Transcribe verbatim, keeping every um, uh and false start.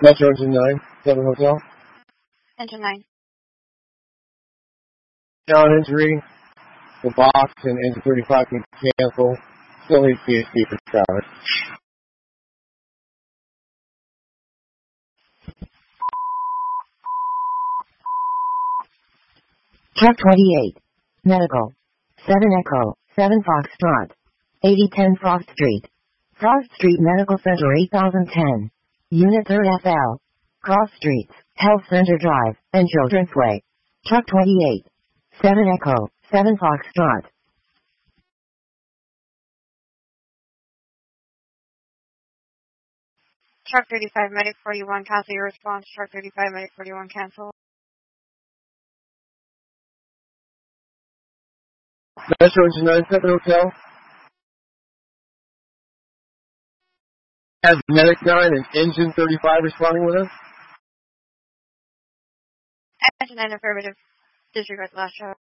Metro Engine nine, Seven Hotel. Engine nine. Non-injury. The box and engine thirty-five can cancel. Still needs P H D for traffic. Truck twenty-eight. Medical. seven Echo. seven Foxtrot. eighty ten Frost Street. Frost Street Medical Center eight thousand ten. Unit third F L. Cross Streets, Health Center Drive, and Children's Way. Truck twenty-eight. seven Echo. seven Foxtrot. Truck thirty-five, Medic forty-one, cancel your response. Truck thirty-five, Medic forty-one, cancel. Metro Engine nine, Seven Hotel. Has Medic nine and Engine thirty-five responding with us? Engine nine, affirmative. Disregard last shot.